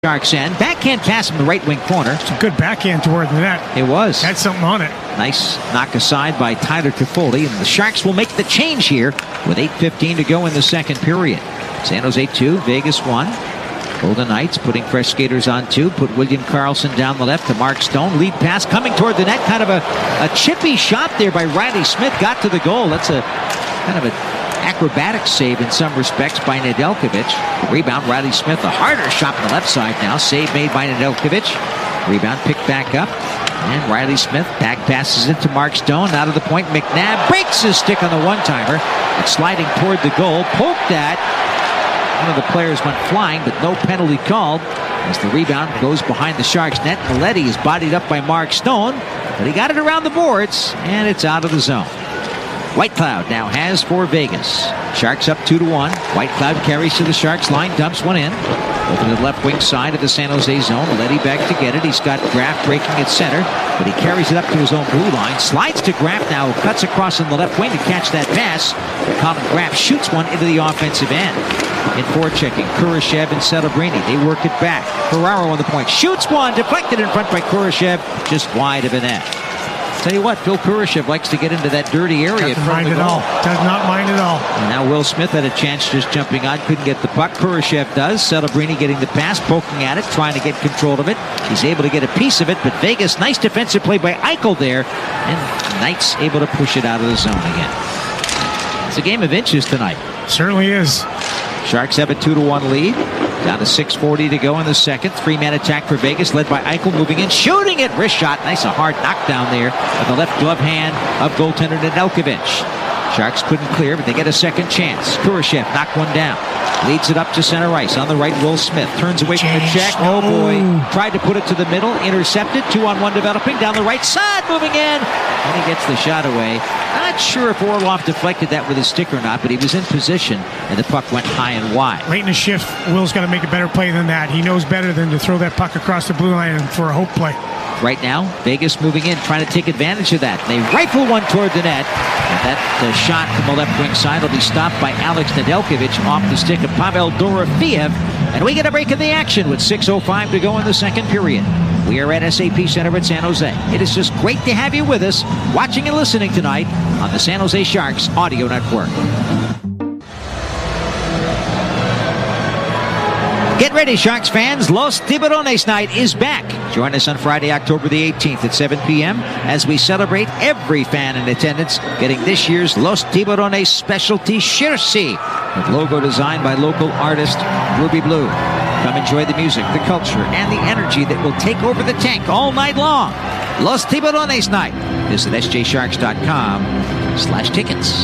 Sharks end. Backhand pass from the right wing corner. It's a good backhand toward the net. It was. Had something on it. Nice knock aside by Tyler Toffoli. And the Sharks will make the change here with 8:15 to go in the second period. San Jose 2, Vegas 1. Golden Knights putting fresh skaters on 2. Put William Karlsson down the left to Mark Stone. Lead pass coming toward the net. Kind of a chippy shot there by Riley Smith. Got to the goal. That's a kind of a acrobatic save in some respects by Nedeljkovic. Rebound, Riley Smith, a harder shot on the left side now. Save made by Nedeljkovic. Rebound picked back up. And Riley Smith back passes it to Mark Stone. Out of the point, McNabb breaks his stick on the one-timer. And sliding toward the goal. Poked at. One of the players went flying, but no penalty called. As the rebound goes behind the Sharks net. Miletti is bodied up by Mark Stone. But he got it around the boards. And it's out of the zone. Whitecloud now has for Vegas. Sharks up 2-1. Whitecloud carries to the Sharks line, dumps one in. Open to the left wing side of the San Jose zone. Letty back to get it. He's got Graff breaking at center, but he carries it up to his own blue line. Slides to Graff now, cuts across on the left wing to catch that pass. Colin Graff shoots one into the offensive end. In forechecking, Kurashev and Celebrini. They work it back. Ferraro on the point. Shoots one, deflected in front by Kurashev, just wide of the net. Tell you what, Phil Kurashev likes to get into that dirty area. Doesn't mind at all. Does not mind at all. And now Will Smith had a chance just jumping on. Couldn't get the puck. Kurashev does. Celebrini getting the pass, poking at it, trying to get control of it. He's able to get a piece of it, but Vegas, nice defensive play by Eichel there. And Knights able to push it out of the zone again. It's a game of inches tonight. Certainly is. Sharks have a 2-1 lead. Down to 6:40 to go in the second. Three-man attack for Vegas, led by Eichel, moving in, shooting it. Wrist shot. Nice, a hard knockdown there of the left glove hand of goaltender Nedeljkovic. Sharks couldn't clear, but they get a second chance. Kurashev knocked one down. Leads it up to center ice. On the right, Will Smith turns away from the check. Oh, boy. Tried to put it to the middle. Intercepted. 2-on-1 developing. Down the right side. Moving in. And he gets the shot away. Not sure if Orlov deflected that with his stick or not, but he was in position, and the puck went high and wide. Late in the shift, Will's got to make a better play than that. He knows better than to throw that puck across the blue line for a hope play. Right now, Vegas moving in, trying to take advantage of that. They rifle one toward the net. And that shot from the left wing side will be stopped by Alex Nedeljkovic off the stick of Pavel Dorofeev. And we get a break in the action with 6:05 to go in the second period. We are at SAP Center at San Jose. It is just great to have you with us, watching and listening tonight on the San Jose Sharks Audio Network. Get ready, Sharks fans. Los Tiburones Night is back. Join us on Friday, October the 18th at 7 p.m. as we celebrate every fan in attendance getting this year's Los Tiburones specialty jersey with logo designed by local artist Ruby Blue. Come enjoy the music, the culture, and the energy that will take over the tank all night long. Los Tiburones Night. Visit sjsharks.com/tickets.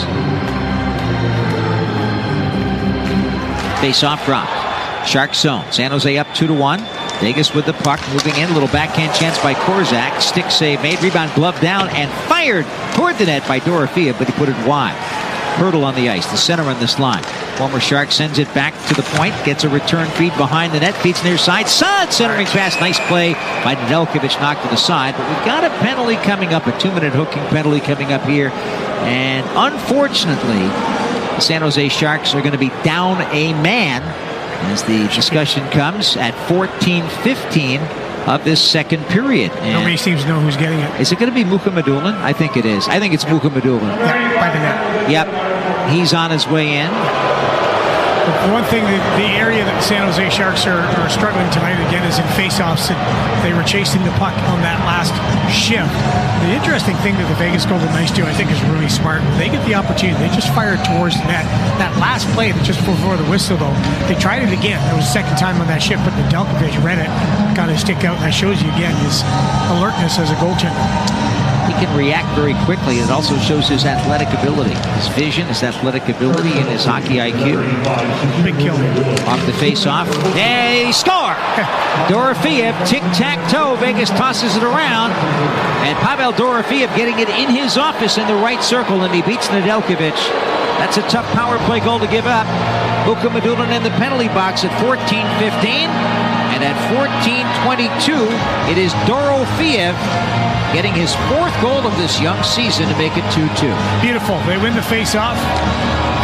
Face-off drop. Sharks zone. San Jose up 2-1. Vegas with the puck, moving in. Little backhand chance by Korzak. Stick save made. Rebound glove down and fired toward the net by Dorofeev, but he put it wide. Hurdle on the ice. The center on this line. Former Shark sends it back to the point. Gets a return feed behind the net. Feeds near side. Sud centering pass. Nice play by Nedeljkovic, knocked to the side. But we've got a penalty coming up. A 2-minute hooking penalty coming up here. And unfortunately, the San Jose Sharks are going to be down a man as the discussion comes at 14:15 of this second period. And nobody seems to know who's getting it. Is it going to be Mukhamadullin? I think it is. I think it's Mukhamadullin. Yeah, by the net. Yep. He's on his way in. The one thing, the area that San Jose Sharks are struggling tonight again is in face-offs. They were chasing the puck on that last shift. The interesting thing that the Vegas Golden Knights do, I think, is really smart. When they get the opportunity, they just fire it towards the net. That last play, just before the whistle, though, they tried it again. It was the second time on that shift, but Nedeljkovic read it, got his stick out, and that shows you again his alertness as a goaltender. He can react very quickly. It also shows his athletic ability, his vision, his athletic ability, and his hockey IQ. Big kill. Off the face-off. They score! Dorofeev, tic-tac-toe. Vegas tosses it around. And Pavel Dorofeev getting it in his office in the right circle, and he beats Nedeljkovic. That's a tough power play goal to give up. Mukhamadullin in the penalty box at 14:15. And at 14:22, it is Dorofeev getting his fourth goal of this young season to make it 2-2. Beautiful. They win the face-off.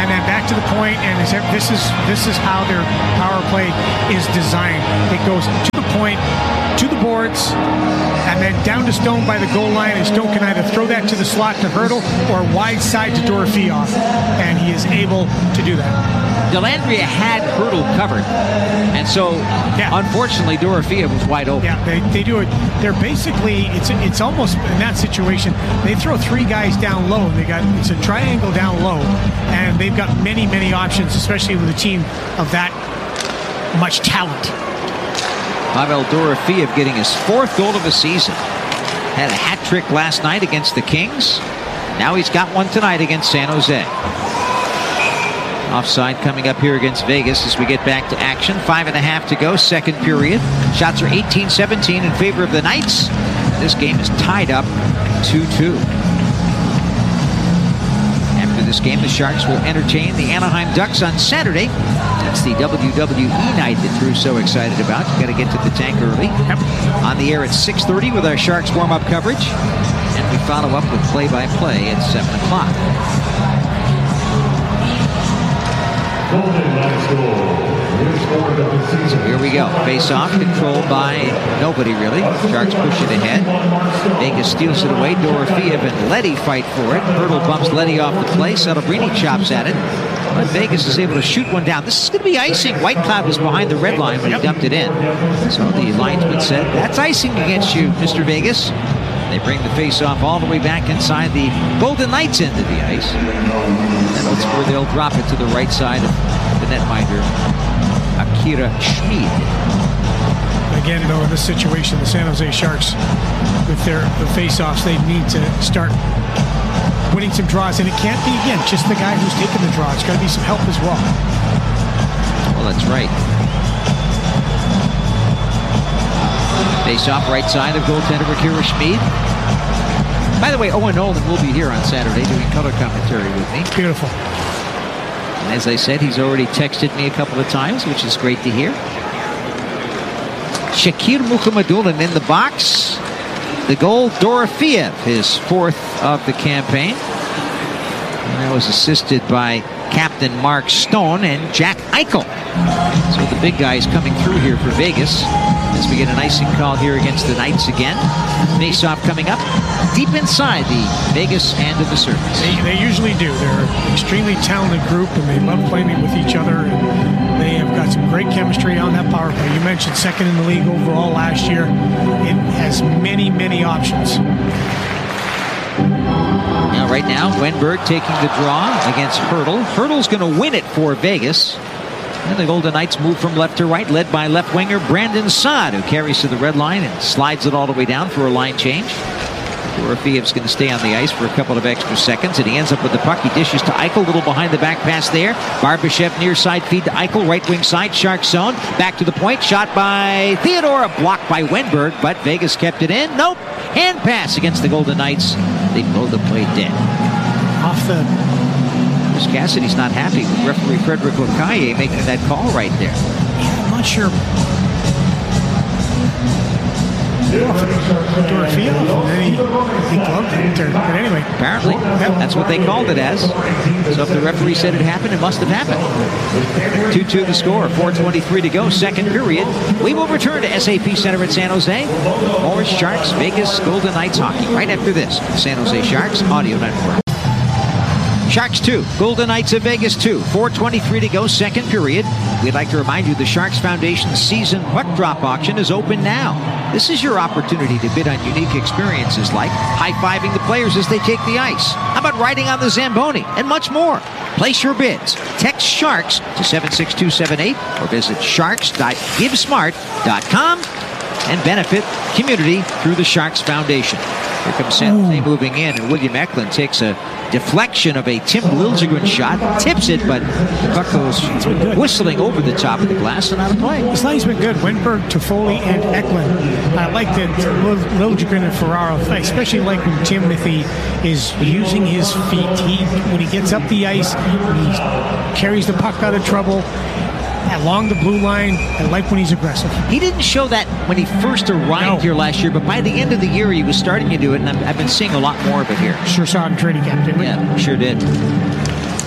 and then back to the point, and this is how their power play is designed. It goes to the point, to the boards, and then down to Stone by the goal line, and Stone can either throw that to the slot to Hurdle or wide side to Dorofeev, and he is able to do that. Dellandrea had Hurdle covered, and so unfortunately Dorofeev was wide open. Yeah, they do it. They're basically, it's almost in that situation, they throw three guys down low. It's a triangle down low, and they've got many options, especially with a team of that much talent. Pavel Dorofeev getting his 4th goal of the season. Had a hat trick last night against the Kings. Now he's got one tonight against San Jose. Offside coming up here against Vegas as we get back to action. 5.5 to go, second period. Shots are 18-17 in favor of the Knights. This game is tied up 2-2. After this game, the Sharks will entertain the Anaheim Ducks on Saturday. It's the WWE night that Drew's so excited about. Got to get to the tank early. On the air at 6:30 with our Sharks warm-up coverage. And we follow up with play-by-play at 7 o'clock. So here we go. Face-off controlled by nobody, really. Sharks push it ahead. Vegas steals it away. Dorofeev and Leddy fight for it. Hurdle bumps Leddy off the play. Celebrini chops at it. But Vegas is able to shoot one down. This is going to be icing. Whitecloud was behind the red line when he dumped it in. So the linesman said, that's icing against you, Mr. Vegas. They bring the face-off all the way back inside the Golden Knights end of the ice. And that's where they'll drop it to the right side of the netminder, Akira Schmid. Again, though, in this situation, the San Jose Sharks, with the face-offs, they need to start winning some draws. And it can't be, again, just the guy who's taking the draw. It's got to be some help as well. Well, that's right. Face-off right side of goaltender Akira Schmid. By the way, Owen Nolan will be here on Saturday doing color commentary with me. Beautiful. And as I said, he's already texted me a couple of times, which is great to hear. Shakir Mukhamadullin in the box. The goal, Dorofeev, his 4th of the campaign. And that was assisted by Captain Mark Stone and Jack Eichel. So the big guys coming through here for Vegas as we get an icing call here against the Knights again. Face-off coming up deep inside the Vegas end of the surface. They usually do. They're an extremely talented group, and they love playing with each other. And they have got some great chemistry on that power play. You mentioned 2nd in the league overall last year. It has many options. Now, right now, Wenberg taking the draw against Hurdle. Hurdle's going to win it for Vegas. And the Golden Knights move from left to right, led by left winger Brandon Saad, who carries to the red line and slides it all the way down for a line change. Dorofeev's going to stay on the ice for a couple of extra seconds, and he ends up with the puck. He dishes to Eichel, little behind the back pass there. Barbashev near side feed to Eichel, right wing side, Shark zone. Back to the point, shot by Theodora, blocked by Wenberg, but Vegas kept it in. Nope, hand pass against the Golden Knights. They blow the play dead. Off the... Chris Cassidy's not happy with referee Frederick Okaye making that call right there. Yeah, I'm not sure. Dorofeev, and then he gloved it. But anyway. Apparently, that's what they called it as. So if the referee said it happened, it must have happened. 2-2 the score, 4:23 to go, second period. We will return to SAP Center at San Jose. More Sharks, Vegas, Golden Knights hockey right after this. San Jose Sharks Audio Network. Sharks 2, Golden Knights of Vegas 2, 4:23 to go, second period. We'd like to remind you the Sharks Foundation season puck drop auction is open now. This is your opportunity to bid on unique experiences like high-fiving the players as they take the ice. How about riding on the Zamboni and much more? Place your bids. Text SHARKS to 76278 or visit sharks.givesmart.com and benefit community through the Sharks Foundation. Here comes San Jose moving in, and William Eklund takes a deflection of a Tim Liljegren shot, tips it, but the puck goes whistling over the top of the glass and out of play. This line's been good. Wenberg, Toffoli, and Eklund. I like that Liljegren and Ferraro. I especially like when Timothy is using his feet. When he gets up the ice, he carries the puck out of trouble. Along the blue line, I like when he's aggressive. He didn't show that when he first arrived here last year, but by the end of the year, he was starting to do it, and I've been seeing a lot more of it here. Sure saw it in training camp, didn't we? Yeah, sure did.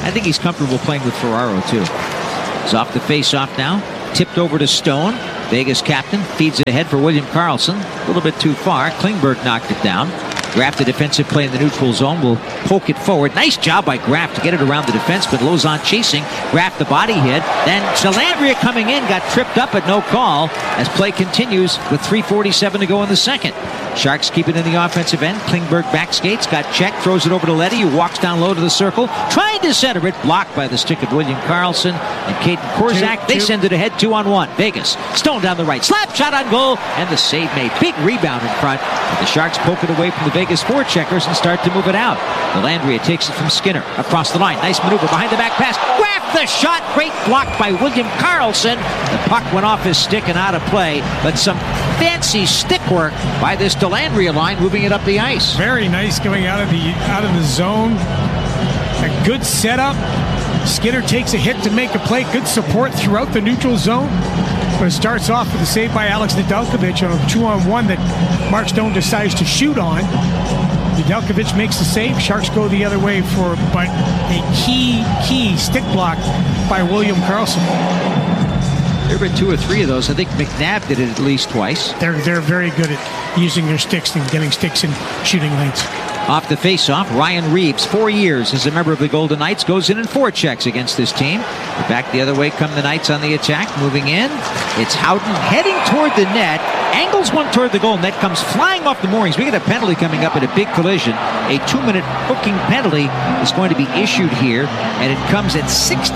I think he's comfortable playing with Ferraro, too. He's off the face-off now. Tipped over to Stone. Vegas captain feeds it ahead for William Karlsson. A little bit too far. Klingberg knocked it down. Graff, the defensive play in the neutral zone, will poke it forward. Nice job by Graff to get it around the defenseman. Lauzon chasing. Graff the body hit. Then Dellandrea coming in, got tripped up but no call as play continues with 3:47 to go in the second. Sharks keep it in the offensive end. Klingberg back skates, got checked, throws it over to Leddy, who walks down low to the circle, trying to center it, blocked by the stick of William Karlsson and Caden Korczak. They send it ahead 2-on-1. Vegas, Stone down the right, slap shot on goal, and the save made. Big rebound in front, but the Sharks poke it away from the Vegas forecheckers and start to move it out. Dellandrea takes it from Skinner across the line. Nice maneuver behind the back pass. Graff the shot, great block by William Karlsson. The puck went off his stick and out of play, but some fancy stick work by this Dellandrea line, moving it up the ice. Very nice going out of the zone. A good setup. Skinner takes a hit to make a play. Good support throughout the neutral zone. But it starts off with a save by Alex Nedeljkovic on a 2-on-1 that Mark Stone decides to shoot on. Nedeljkovic makes the save. Sharks go the other way but a key stick block by William Karlsson. There have been 2 or 3 of those. I think McNabb did it at least twice. They're very good at using their sticks and getting sticks in shooting lanes. Off the face-off, Ryan Reeves, 4 years as a member of the Golden Knights, goes in 4 checks against this team. But back the other way come the Knights on the attack, moving in. It's Houghton heading toward the net, angles one toward the goal. Net comes flying off the moorings. We get a penalty coming up at a big collision. A 2-minute hooking penalty is going to be issued here, and it comes at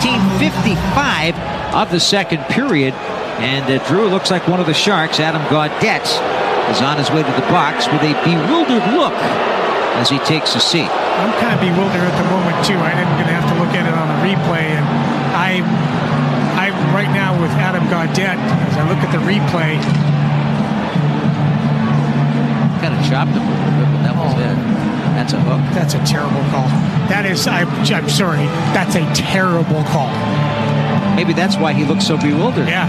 16:55 of the second period. And Drew looks like one of the Sharks, Adam Gaudette, is on his way to the box with a bewildered look as he takes a seat. I'm kind of bewildered at the moment too. I'm going to have to look at it on a replay, and I'm right now with Adam Gaudette as I look at the replay. Kind of chopped him a little bit, but that was it. That's a hook. That's a terrible call. That is, I'm sorry, that's a terrible call. Maybe that's why he looks so bewildered. Yeah.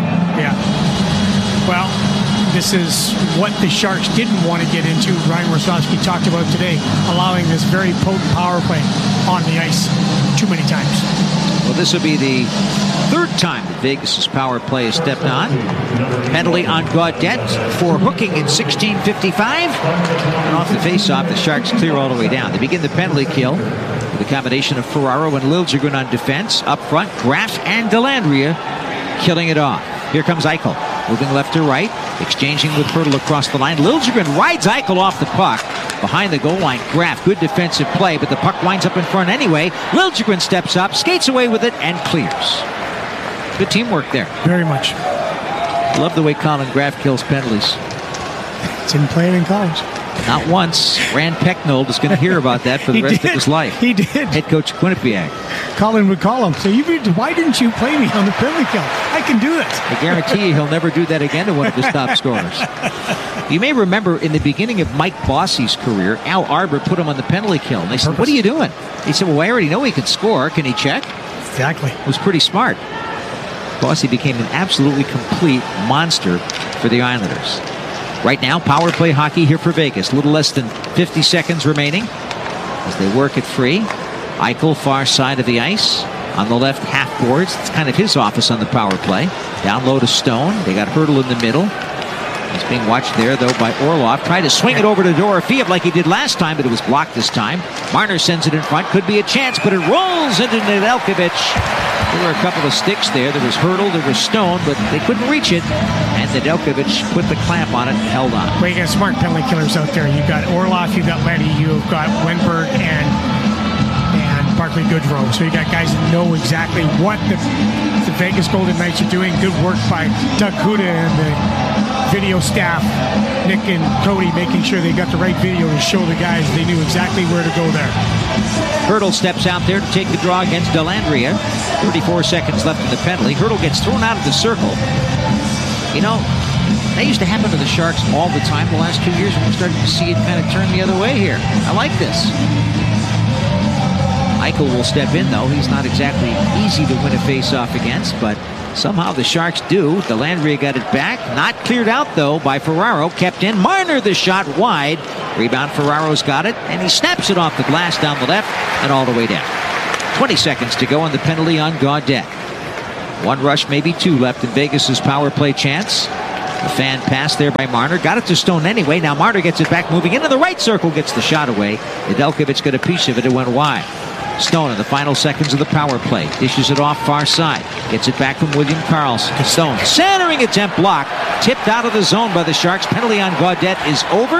Well, this is what the Sharks didn't want to get into. Ryan Warsawski talked about today, allowing this very potent power play on the ice too many times. Well, this will be the 3rd time that Vegas' power play has stepped on. Penalty on Gaudette for hooking in 16:55. And off the face-off, the Sharks clear all the way down. They begin the penalty kill with a combination of Ferraro and Liljegren on defense. Up front, Graff and Dellandrea killing it off. Here comes Eichel, moving left to right, exchanging with Hertl across the line. Liljegren rides Eichel off the puck. Behind the goal line, Graff, good defensive play, but the puck winds up in front anyway. Liljegren steps up, skates away with it, and clears. Good teamwork there. Very much. Love the way Colin Graff kills penalties. Didn't play it in college. Not once. Rand Pecknold is going to hear about that for the rest of his life. He did. Head coach Quinnipiac. Colin would call him, say, why didn't you play me on the penalty kill? I can do this. I guarantee you he'll never do that again to one of his top scorers. You may remember in the beginning of Mike Bossy's career, Al Arbor put him on the penalty kill. And they said, what are you doing? He said, well, I already know he can score. Can he check? Exactly. It was pretty smart. Bossy became an absolutely complete monster for the Islanders. Right now, power play hockey here for Vegas. A little less than 50 seconds remaining as they work it free. Eichel, far side of the ice. On the left half boards, it's kind of his office on the power play. Down low to Stone. They got Hertl in the middle. He's being watched there, though, by Orlov. Tried to swing it over to Dorofeev like he did last time, but it was blocked this time. Marner sends it in front. Could be a chance, but it rolls into Nedeljkovic. There were a couple of sticks there. There was Hertl, there was Stone, but they couldn't reach it. And Nedeljkovic put the clamp on it and held on. Well, you got smart penalty killers out there. You've got Orlov, you've got Leddy, you've got Wenberg, and Barclay Goodrow. So you got guys that know exactly what the Vegas Golden Knights are doing. Good work by Doug Huda and the video staff, Nick and Cody, making sure they got the right video to show the guys they knew exactly where to go there. Hertl steps out there to take the draw against Dellandrea. 34 seconds left in the penalty. Hertl gets thrown out of the circle. You know, that used to happen to the Sharks all the time the last 2 years, and we're starting to see it kind of turn the other way here. I like this. Eichel will step in, though. He's not exactly easy to win a face-off against, but somehow the Sharks do. Dellandrea got it back. Not cleared out, though, by Ferraro. Kept in. Marner, the shot wide. Rebound, Ferraro's got it, and he snaps it off the glass down the left and all the way down. 20 seconds to go on the penalty on Gaudette. One rush, maybe two left in Vegas's power play chance. The fan pass there by Marner. Got it to Stone anyway. Now Marner gets it back, moving into the right circle, gets the shot away. Nedeljkovic got a piece of it. It went wide. Stone in the final seconds of the power play. Dishes it off far side. Gets it back from William Karlsson. Stone centering attempt blocked. Tipped out of the zone by the Sharks. Penalty on Gaudette is over.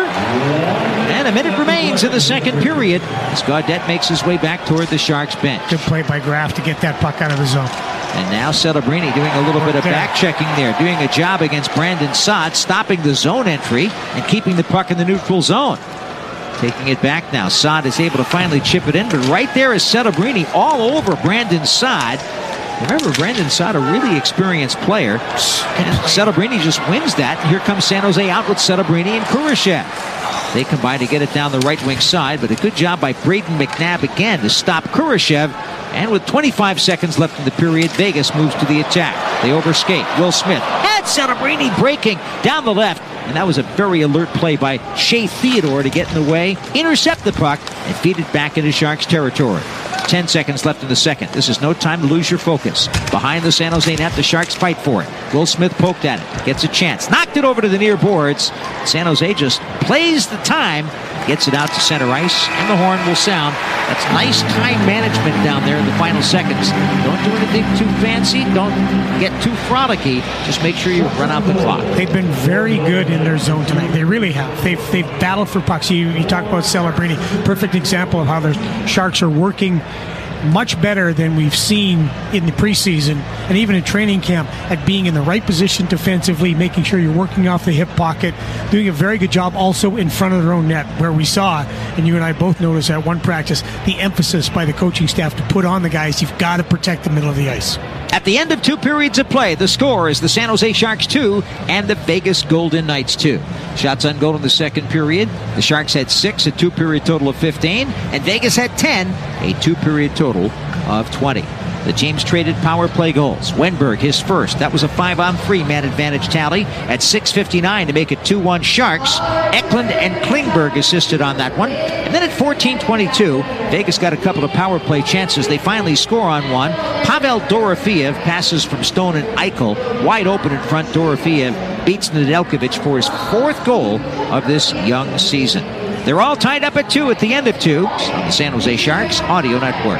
And a minute remains in the second period as Gaudette makes his way back toward the Sharks bench. Good play by Graf to get that puck out of the zone. And now Celebrini doing a little bit of back checking there, doing a job against Brandon Saad, stopping the zone entry and keeping the puck in the neutral zone. Taking it back now. Saad is able to finally chip it in, but right there is Celebrini all over Brandon Saad. Remember, Brandon Saad, a really experienced player, and Celebrini just wins that. And here comes San Jose out with Celebrini and Kurashev. They combine to get it down the right wing side, but a good job by Braden McNabb again to stop Kurashev. And with 25 seconds left in the period, Vegas moves to the attack. They overskate. Will Smith had Celebrini breaking down the left. And that was a very alert play by Shea Theodore to get in the way, intercept the puck, and feed it back into Sharks territory. 10 seconds left in the second. This is no time to lose your focus. Behind the San Jose net, the Sharks fight for it. Will Smith poked at it. Gets a chance. Knocked it over to the near boards. San Jose just plays the time. Gets it out to center ice, and the horn will sound. That's nice time management down there in the final seconds. Don't do anything too fancy. Don't get too frolicky. Just make sure you run out the clock. They've been very good in their zone tonight. They really have. They've battled for pucks. You talk about Celebrini. Perfect example of how the Sharks are working much better than we've seen in the preseason and even in training camp at being in the right position defensively, making sure you're working off the hip pocket, doing a very good job also in front of their own net, where we saw, and you and I both noticed at one practice, the emphasis by the coaching staff to put on the guys. You've got to protect the middle of the ice. At the end of 2 periods of play, the score is the San Jose Sharks 2 and the Vegas Golden Knights 2. Shots on goal in the second period. The Sharks had 6, a 2-period total of 15, and Vegas had 10, a 2-period total of 20. The teams traded power play goals. Wenberg, his first. That was a 5-on-3 man advantage tally at 6:59 to make it 2-1 Sharks. Eklund and Klingberg assisted on that one. And then at 14:22, Vegas got a couple of power play chances. They finally score on one. Pavel Dorofeev passes from Stone and Eichel. Wide open in front, Dorofeev beats Nedeljkovic for his 4th goal of this young season. They're all tied up at 2 at the end of 2 on the San Jose Sharks Audio Network.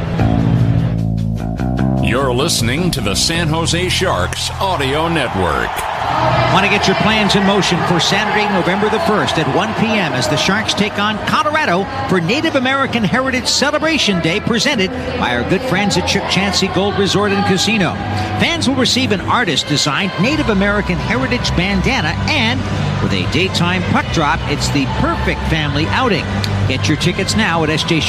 You're listening to the San Jose Sharks Audio Network. Want to get your plans in motion for Saturday, November the 1st at 1 p.m. as the Sharks take on Colorado for Native American Heritage Celebration Day, presented by our good friends at Chuck Chansey Gold Resort and Casino. Fans will receive an artist-designed Native American Heritage bandana, and with a daytime puck drop, it's the perfect family outing. Get your tickets now at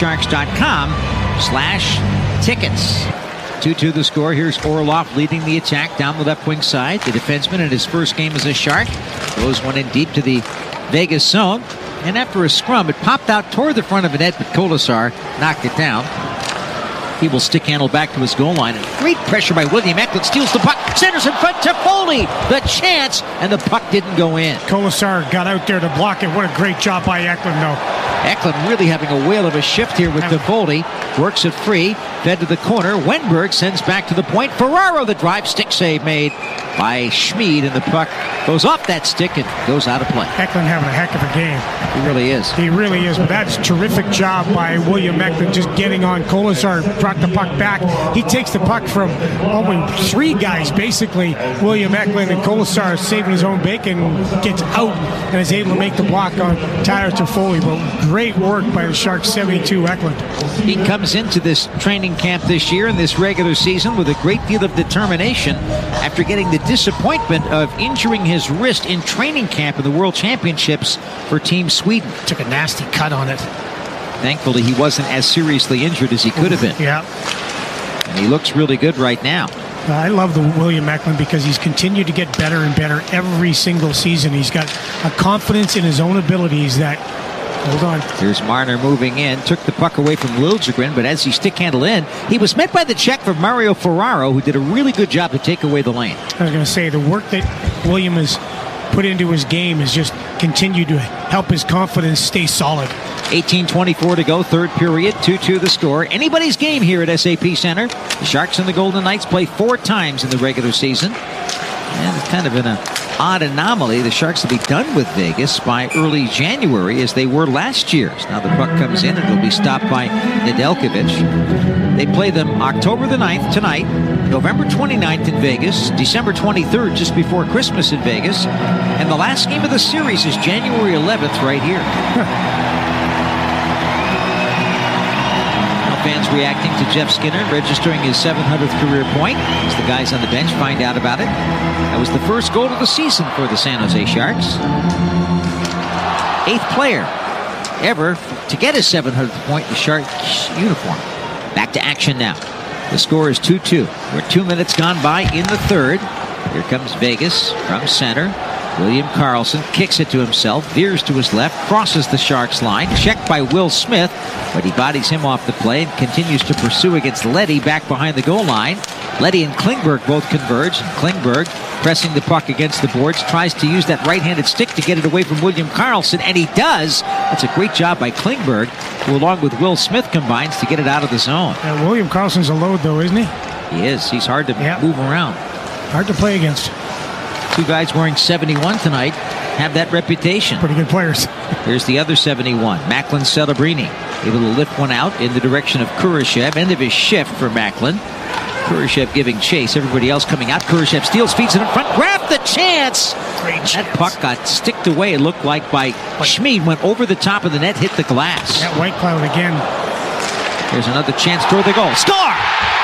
sjsharks.com/tickets. 2-2 the score. Here's Orlov leading the attack down the left wing side. The defenseman in his first game as a Shark throws one in deep to the Vegas zone. And after a scrum, it popped out toward the front of the net, but Kolasar knocked it down. He will stick handle back to his goal line. And great pressure by William Eklund. Steals the puck. Centers in front to Foley. The chance, and the puck didn't go in. Kolasar got out there to block it. What a great job by Eklund, though. Eklund really having a whale of a shift here with Toffoli. Works it free. Fed to the corner. Wenberg sends back to the point. Ferraro, the drive, stick save made by Schmid, and the puck goes off that stick and goes out of play. Eklund having a heck of a game. He really is. He really is, but that's a terrific job by William Eklund, just getting on. Kolasar brought the puck back. He takes the puck from 3 guys, basically. William Eklund and Kolasar saving his own bacon, gets out and is able to make the block on Tyler Toffoli. But great work by the Sharks, 72 Eklund. He comes into this training camp this year in this regular season with a great deal of determination after getting the disappointment of injuring his wrist in training camp in the World Championships for Team Sweden. Took a nasty cut on it. Thankfully, he wasn't as seriously injured as he could have been. Yeah. And he looks really good right now. I love the William Eklund because he's continued to get better and better every single season. He's got a confidence in his own abilities that... Hold on. Here's Marner moving in. Took the puck away from Liljegren, but as he stick handle in, he was met by the check from Mario Ferraro, who did a really good job to take away the lane. I was going to say, the work that William has put into his game has just continued to help his confidence stay solid. 18:24 to go, third period, 2-2 the score. Anybody's game here at SAP Center. The Sharks and the Golden Knights play 4 times in the regular season. And it's kind of an odd anomaly. The Sharks will be done with Vegas by early January, as they were last year. Now the puck comes in and it'll be stopped by Nedeljkovic. They play them October the 9th tonight, November 29th in Vegas, December 23rd just before Christmas in Vegas, and the last game of the series is January 11th right here. Fans reacting to Jeff Skinner registering his 700th career point as the guys on the bench find out about it. That was the first goal of the season for the San Jose Sharks. 8th player ever to get his 700th point in the Sharks uniform. Back to action now. The score is 2-2. We're 2 minutes gone by in the third. Here comes Vegas from center. William Karlsson kicks it to himself, veers to his left, crosses the Sharks line, checked by Will Smith, but he bodies him off the play and continues to pursue against Leddy back behind the goal line. Leddy and Klingberg both converge, and Klingberg, pressing the puck against the boards, tries to use that right-handed stick to get it away from William Karlsson, and he does. That's a great job by Klingberg, who along with Will Smith combines to get it out of the zone. William Karlsson's a load, though, isn't he? He is. He's hard to move around. Hard to play against. 2 guys wearing 71 tonight have that reputation. Pretty good players. Here's the other 71, Macklin Celebrini, able to lift one out in the direction of Kurashev. End of his shift for Macklin. Kurashev giving chase. Everybody else coming out. Kurashev steals, feeds it in front. Grab the chance! Great chance. That puck got sticked away, it looked like, by Schmid. Went over the top of the net, hit the glass. That White Cloud again. There's another chance toward the goal. Score!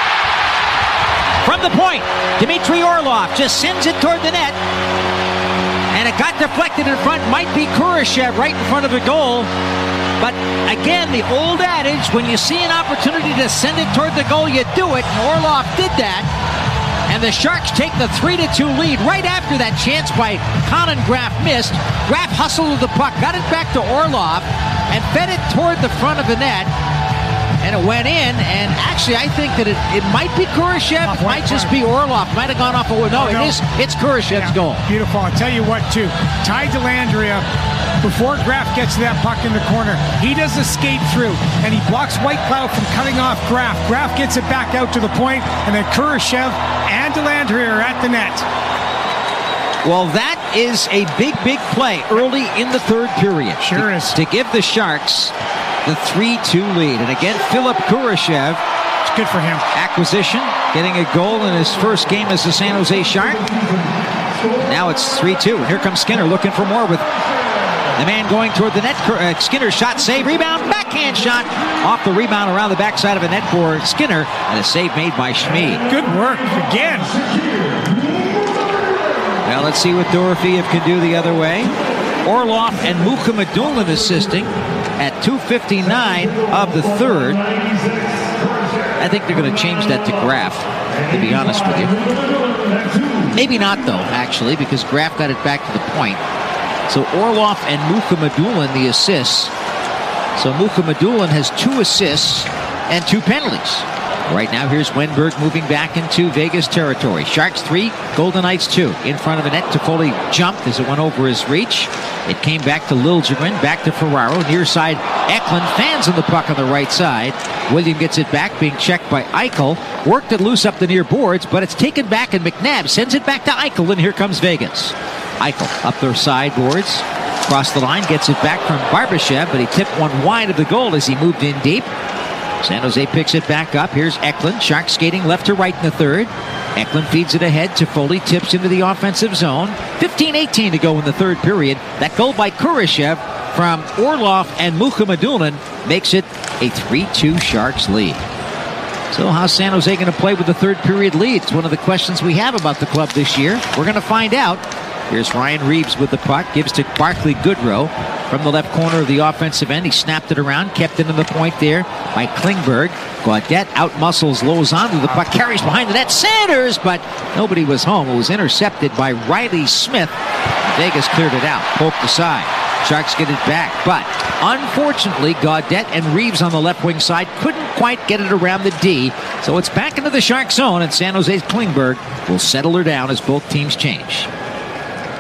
From the point, Dmitry Orlov just sends it toward the net. And it got deflected in front. Might be Kurashev right in front of the goal. But again, the old adage, when you see an opportunity to send it toward the goal, you do it. And Orlov did that. And the Sharks take the 3-2 lead right after that chance by Conan Graff missed. Graff hustled with the puck, got it back to Orlov, and fed it toward the front of the net. And it went in, and actually I think that it might be Kurashev, it might just be Orlov, might have gone off a window. No, it's Kurashev's goal. Beautiful. I'll tell you what, too. Ty Dellandrea, before Graff gets to that puck in the corner, he does a skate through, and he blocks White Cloud from cutting off Graff. Graff gets it back out to the point, and then Kurashev and Dellandrea are at the net. Well, that is a big play early in the third period. Sure is. To give the Sharks the 3-2 lead. And again, Philip Kurashev. It's good for him. Acquisition, getting a goal in his first game as a San Jose Shark. Now it's 3-2. And here comes Skinner looking for more with the man going toward the net. Skinner shot, save, rebound, backhand shot. Off the rebound around the backside of a net for Skinner. And a save made by Schmid. Good work again. Well, let's see what Dorofeev can do the other way. Orlov and Mukhamadullin assisting at 2:59 of the third. I think they're going to change that to Graff, to be honest with you. Maybe not, though, actually, because Graff got it back to the point. So Orlov and Mukhamadullin, the assists. So Mukhamadullin has 2 assists and 2 penalties. Right now, here's Wenberg moving back into Vegas territory. Sharks 3, Golden Knights 2. In front of the net, Toffoli jumped as it went over his reach. It came back to Liljegren, back to Ferraro. Near side, Eklund fans on the puck on the right side. William gets it back, being checked by Eichel. Worked it loose up the near boards, but it's taken back, and McNabb sends it back to Eichel, and here comes Vegas. Eichel up their sideboards, across the line, gets it back from Barbashev, but he tipped one wide of the goal as he moved in deep. San Jose picks it back up. Here's Eklund. Sharks skating left to right in the third. Eklund feeds it ahead. Toffoli tips into the offensive zone. 15-18 to go in the third period. That goal by Kurashev from Orlov and Mukhamadullin makes it a 3-2 Sharks lead. So how's San Jose going to play with the third period lead? It's one of the questions we have about the club this year. We're going to find out. Here's Ryan Reeves with the puck. Gives to Barclay Goodrow from the left corner of the offensive end. He snapped it around, kept it in the point there by Klingberg. Gaudette outmuscles Lozano with the puck. Carries behind the net. Sanders, but nobody was home. It was intercepted by Riley Smith. Vegas cleared it out. Poked aside. Sharks get it back. But unfortunately, Gaudette and Reeves on the left wing side couldn't quite get it around the D. So it's back into the Shark zone, and San Jose's Klingberg will settle her down as both teams change.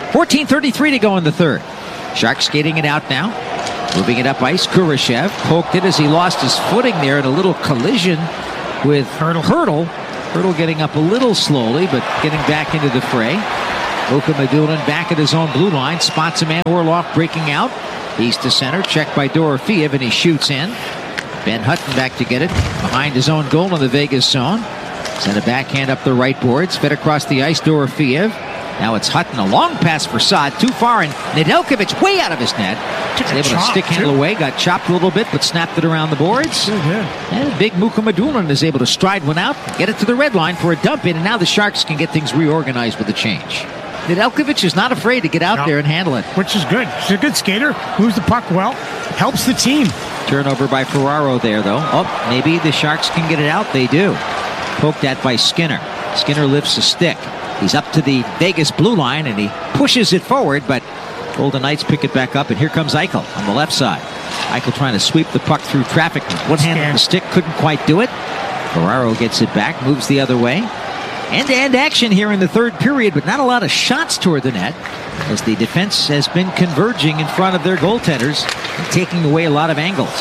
14:33 to go in the third. Sharks skating it out now. Moving it up ice. Kurashev poked it as he lost his footing there in a little collision with Hurdle. Hurdle getting up a little slowly, but getting back into the fray. Mukhamadullin back at his own blue line. Spots a man. Orlov breaking out. East to center. Checked by Dorofeev, and he shoots in. Ben Hutton back to get it behind his own goal in the Vegas zone. Sent a backhand up the right boards. Fed across the ice. Dorofeev. Now it's Hutton. A long pass for Saad. Too far, and Nedeljkovic way out of his net. Was able to stick handle away. Got chopped a little bit, but snapped it around the boards. And big Mukhamadullin is able to stride one out, get it to the red line for a dump in, and now the Sharks can get things reorganized with the change. Nedeljkovic is not afraid to get out there and handle it. Which is good. He's a good skater. Moves the puck well. Helps the team. Turnover by Ferraro there, though. Oh, maybe the Sharks can get it out. They do. Poked at by Skinner. Skinner lifts a stick. He's up to the Vegas blue line, and he pushes it forward, but Golden Knights pick it back up, and here comes Eichel on the left side. Eichel trying to sweep the puck through traffic. One hand on the stick, couldn't quite do it. Ferraro gets it back, moves the other way. End-to-end action here in the third period, but not a lot of shots toward the net, as the defense has been converging in front of their goaltenders and taking away a lot of angles.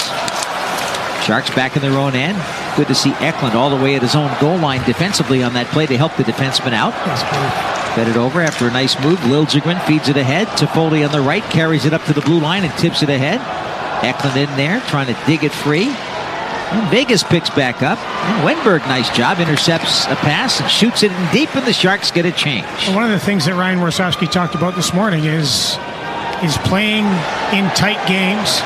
Sharks back in their own end. Good to see Eklund all the way at his own goal line defensively on that play to help the defenseman out. Fed it over after a nice move. Liljegren feeds it ahead. Toffoli on the right carries it up to the blue line and tips it ahead. Eklund in there trying to dig it free. And Vegas picks back up. And Wenberg, nice job, intercepts a pass and shoots it in deep, and the Sharks get a change. Well, one of the things that Ryan Warsawski talked about this morning is playing in tight games.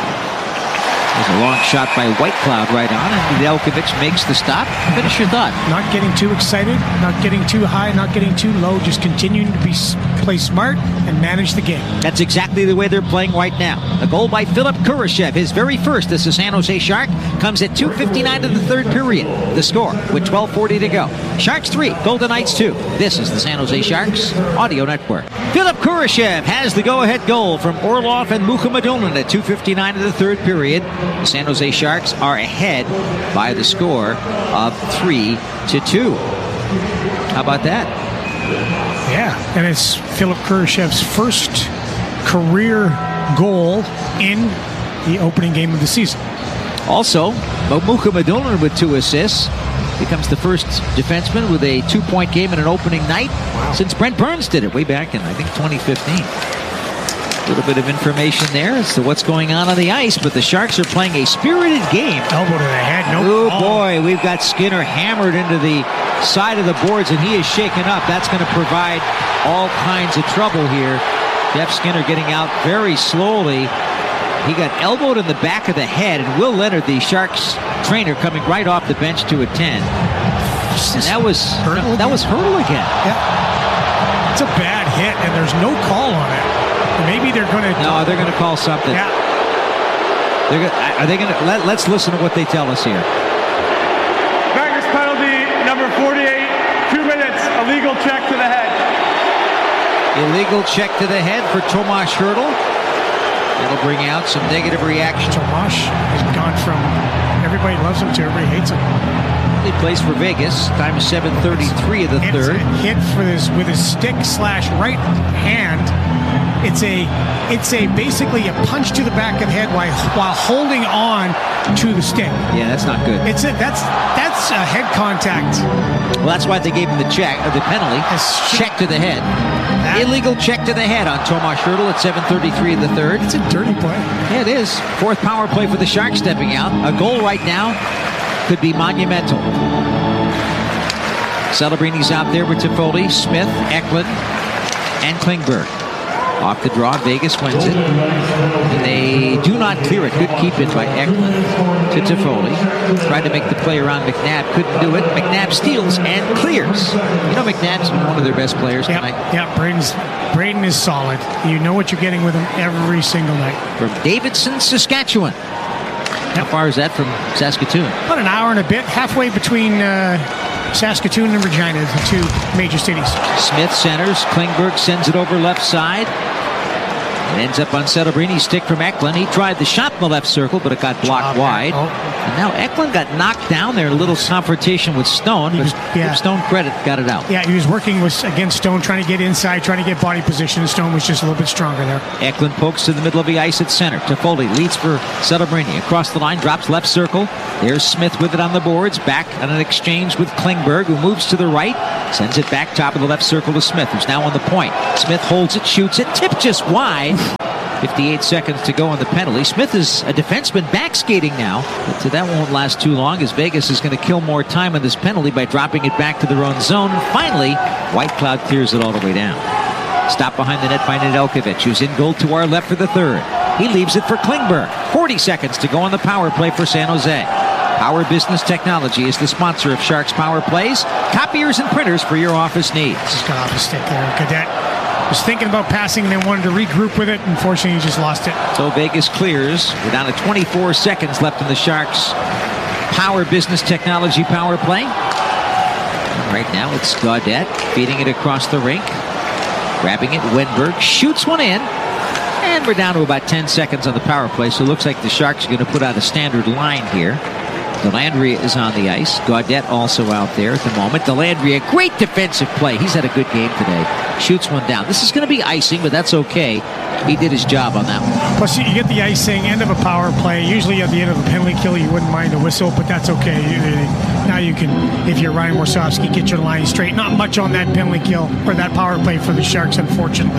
There's a long shot by Whitecloud right on, and Nedeljkovic makes the stop. Finish your thought. Not getting too excited, not getting too high, not getting too low, just continuing to play smart and manage the game. That's exactly the way they're playing right now. A goal by Philip Kurashev, his very first as a San Jose Shark, comes at 2:59 of the third period. The score with 12:40 to go. Sharks 3, Golden Knights 2. This is the San Jose Sharks Audio Network. Philip Kurashev has the go-ahead goal from Orlov and Mukhamadullin at 2:59 of the third period. The San Jose Sharks are ahead by the score of 3-2. How about that? Yeah, and it's Philip Kurashev's first career goal in the opening game of the season. Also, Mukhamadullin with 2 assists becomes the first defenseman with a 2-point game in an opening night since Brent Burns did it way back in, I think, 2015. A little bit of information there as to what's going on the ice, but the Sharks are playing a spirited game. Elbow to the head. Oh, boy, we've got Skinner hammered into the side of the boards, and he is shaken up. That's going to provide all kinds of trouble here. Jeff Skinner getting out very slowly. He got elbowed in the back of the head, and Will Leonard, the Sharks trainer, coming right off the bench to attend. And that was Hurdle again. Yeah. It's a bad hit, and there's no call on it. Maybe they're going to... No, they're going to call something. Yeah. Are they going to... Let's listen to what they tell us here. Baggers penalty, number 48, 2 minutes, illegal check to the head. Illegal check to the head for Tomas Hurdle. That'll bring out some negative reaction. Tomas has gone from everybody loves him to everybody hates him. He plays for Vegas. Time is 7:33 of the third. Hit with his stick / right hand. It's a basically a punch to the back of the head while holding on to the stick. Yeah, that's not good. That's a head contact. Well, that's why they gave him the penalty. Check to the head. Illegal check to the head on Tomas Hurdle at 7:33 of the third. It's a dirty play. Yeah, it is. Fourth power play for the Sharks stepping out. A goal right now could be monumental. Celebrini's out there with Toffoli, Smith, Eklund, and Klingberg. Off the draw, Vegas wins it. And they do not clear it. Good keep-in by Eklund to Toffoli. Tried to make the play around McNabb. Couldn't do it. McNabb steals and clears. You know McNabb's been one of their best players tonight. Yeah, Braden is solid. You know what you're getting with him every single night. From Davidson, Saskatchewan. How far is that from Saskatoon? About an hour and a bit. Halfway between Saskatoon and Regina, the two major cities. Smith centers. Klingberg sends it over left side. It ends up on Celebrini. Stick from Eklund. He tried the shot in the left circle, but it got blocked wide. And now Eklund got knocked down there. A little confrontation with Stone. But give Stone credit, got it out. Yeah, he was working against Stone, trying to get inside, trying to get body position, and Stone was just a little bit stronger there. Eklund pokes to the middle of the ice at center. Toffoli leads for Celebrini. Across the line, drops left circle. There's Smith with it on the boards. Back on an exchange with Klingberg, who moves to the right. Sends it back top of the left circle to Smith, who's now on the point. Smith holds it, shoots it, tipped just wide. 58 seconds to go on the penalty. Smith is a defenseman back skating now, but that won't last too long as Vegas is going to kill more time on this penalty by dropping it back to their own zone. And finally, Whitecloud clears it all the way down. Stop behind the net by Nedeljkovic, who's in goal to our left for the third. He leaves it for Klingberg. 40 seconds to go on the power play for San Jose. Power Business Technology is the sponsor of Sharks Power Plays. Copiers and printers for your office needs. Just got off his stick there. Cadet was thinking about passing and then wanted to regroup with it. Unfortunately, he just lost it. So Vegas clears. We're down to 24 seconds left in the Sharks Power Business Technology power play. And right now it's Gaudette feeding it across the rink. Grabbing it, Wenberg shoots one in. And we're down to about 10 seconds on the power play. So it looks like the Sharks are going to put out a standard line here. Dellandrea is on the ice. Gaudette also out there at the moment. Dellandrea, great defensive play. He's had a good game today. Shoots one down. This is going to be icing, but that's okay. He did his job on that one. Plus, you get the icing, end of a power play. Usually at the end of a penalty kill, you wouldn't mind a whistle, but that's okay. Now you can, if you're Ryan Warsofsky, get your line straight. Not much on that penalty kill or that power play for the Sharks, unfortunately.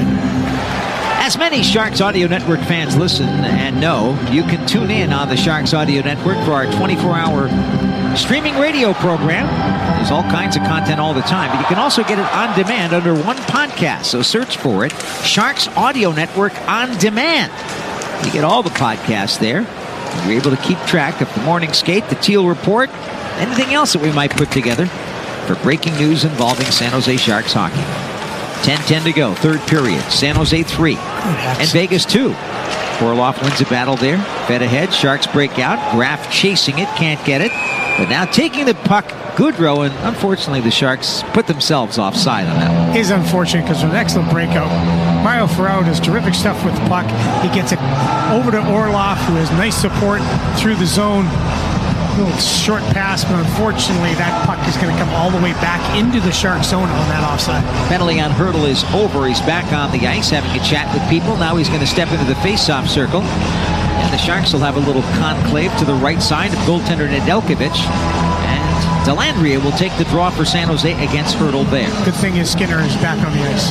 As many Sharks Audio Network fans listen and know, you can tune in on the Sharks Audio Network for our 24-hour streaming radio program. There's all kinds of content all the time, but you can also get it on demand under one podcast. So search for it, Sharks Audio Network On Demand. You get all the podcasts there. You're able to keep track of the morning skate, the Teal Report, anything else that we might put together for breaking news involving San Jose Sharks hockey. 10-10 to go, third period. San Jose 3 and Vegas 2. Orlov wins a battle there. Fed ahead, Sharks break out. Graf chasing it, can't get it. But now taking the puck, Goodrow, and unfortunately the Sharks put themselves offside on that one. It is unfortunate because of an excellent breakout. Mario Ferraro does terrific stuff with the puck. He gets it over to Orlov, who has nice support through the zone. Little short pass, but unfortunately that puck is going to come all the way back into the Shark zone on that offside. Penalty on Hurdle is over. He's back on the ice having a chat with people. Now he's going to step into the face-off circle. And the Sharks will have a little conclave to the right side of goaltender Nedeljkovic. And Dellandrea will take the draw for San Jose against Hurdle there. Good thing is Skinner is back on the ice.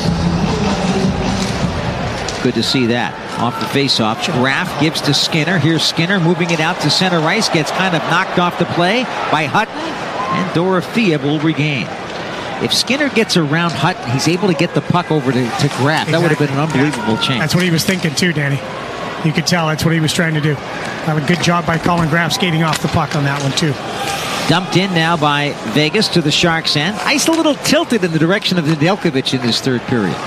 Good to see that. Off the face-off, Graf gives to Skinner. Here's Skinner moving it out to center ice. Gets kind of knocked off the play by Hutton. And Dorothea will regain. If Skinner gets around Hutton, he's able to get the puck over to Graf. Exactly. That would have been an unbelievable change. That's what he was thinking too, Danny. You could tell that's what he was trying to do. Have a good job by Colin Graf skating off the puck on that one too. Dumped in now by Vegas to the Sharks' end. Ice a little tilted in the direction of Nedeljkovic in this third period.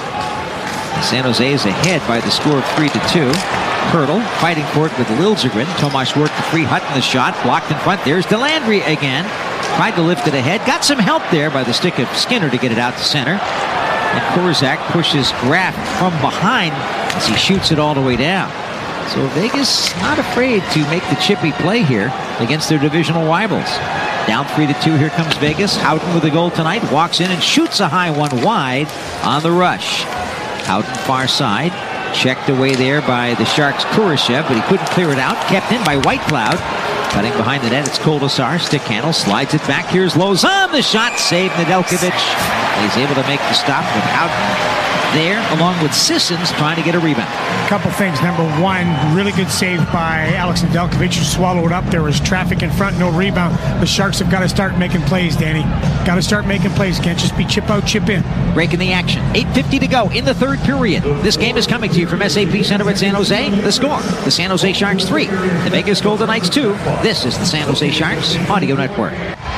San Jose is ahead by the score of 3-2. Hurdle fighting for it with Liljegren. Tomas worked the free. Hutton the shot. Blocked in front. There's Dellandrea again. Tried to lift it ahead. Got some help there by the stick of Skinner to get it out to center. And Korzak pushes Graf from behind as he shoots it all the way down. So Vegas not afraid to make the chippy play here against their divisional rivals. Down 3-2. Here comes Vegas. Houghton with a goal tonight. Walks in and shoots a high one wide on the rush. Houghton far side. Checked away there by the Sharks' Kurashev, but he couldn't clear it out. Kept in by Whitecloud. Cutting behind the net, it's Kolasar. Stick handle, slides it back. Here's Lozon. The shot saved Nedeljkovic. He's able to make the stop with Houghton there, along with Sissons trying to get a rebound. A couple things. Number one, really good save by Alex Nedeljkovic, who swallowed up. There was traffic in front, no rebound. The Sharks have got to start making plays, Danny. Got to start making plays. Can't just be chip out, chip in. Breaking the action. 8:50 to go in the third period. This game is coming to you from SAP Center at San Jose. The score, the San Jose Sharks 3, the Vegas Golden Knights 2. This is the San Jose Sharks Audio Network.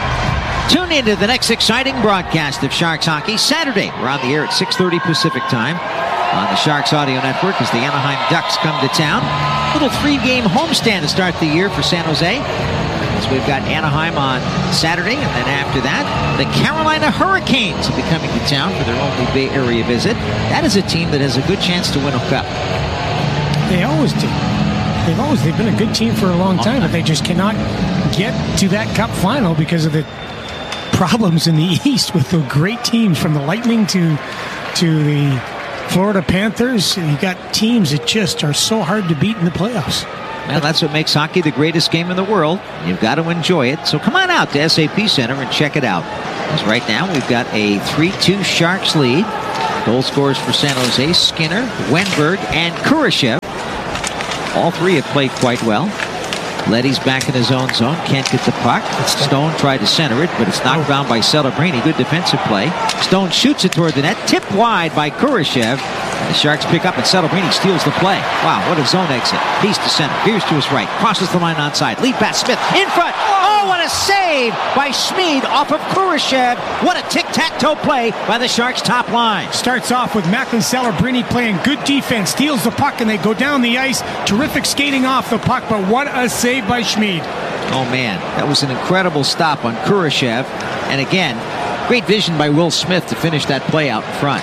Tune in to the next exciting broadcast of Sharks hockey. Saturday, we're on the air at 6:30 Pacific time on the Sharks Audio Network as the Anaheim Ducks come to town. Little 3-game homestand to start the year for San Jose. As we've got Anaheim on Saturday, and then after that, the Carolina Hurricanes will be coming to town for their only Bay Area visit. That is a team that has a good chance to win a cup. They always do. They've been a good team for a long time, but they just cannot get to that cup final because of the problems in the East with the great teams from the Lightning to the Florida Panthers. You got teams that just are so hard to beat in the playoffs. Well, that's what makes hockey the greatest game in the world. You've got to enjoy it. So come on out to SAP Center and check it out. Because right now we've got a 3-2 Sharks lead. Goal scorers for San Jose: Skinner, Wenberg, and Kurashev. All three have played quite well. Leddy's back in his own zone. Can't get the puck. Stone tried to center it, but it's knocked down by Celebrini. Good defensive play. Stone shoots it toward the net. Tipped wide by Kurashev. The Sharks pick up, and Celebrini steals the play. Wow, what a zone exit. He's to center. Here's to his right. Crosses the line onside. Lead pass. Smith in front. Oh, what a save by Schmid off of Kurashev. What a tic-tac-toe play by the Sharks' top line. Starts off with Macklin Celebrini playing good defense. Steals the puck, and they go down the ice. Terrific skating off the puck, but what a save by Schmid. Oh, man. That was an incredible stop on Kurashev. And again, great vision by Will Smith to finish that play out in front.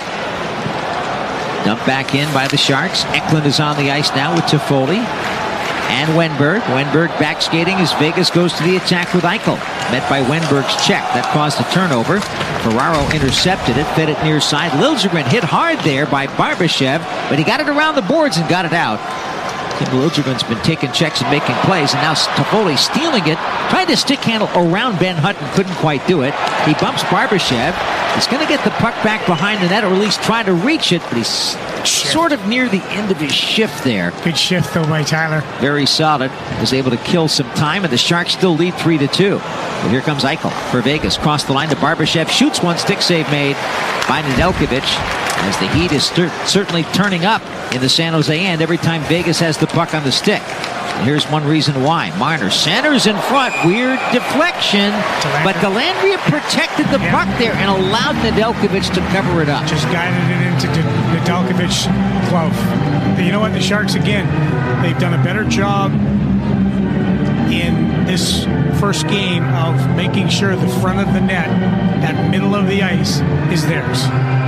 Dumped back in by the Sharks. Eklund is on the ice now with Toffoli and Wenberg. Wenberg back skating as Vegas goes to the attack with Eichel. Met by Wenberg's check. That caused a turnover. Ferraro intercepted it, fed it near side. Liljegren hit hard there by Barbashev, but he got it around the boards and got it out. Tim Liljegren's been taking checks and making plays, and now Toffoli stealing it. Tried to stick handle around Ben Hutton, couldn't quite do it. He bumps Barbashev. He's going to get the puck back behind the net, or at least try to reach it, but he's sort of near the end of his shift there. Good shift, though, by Tyler. Very solid. Was able to kill some time, and the Sharks still lead 3-2. Well, here comes Eichel for Vegas. Cross the line to Barbashev. Shoots one. Stick save made by Nedeljkovic. As the heat is certainly turning up in the San Jose end every time Vegas has the puck on the stick. And here's one reason why. Marner centers in front. Weird deflection. But Dellandrea protected the puck there and allowed Nedeljkovic to cover it up. Just guided it into Nedeljkovic's glove. You know what? The Sharks, again, they've done a better job in this first game of making sure the front of the net, that middle of the ice, is theirs.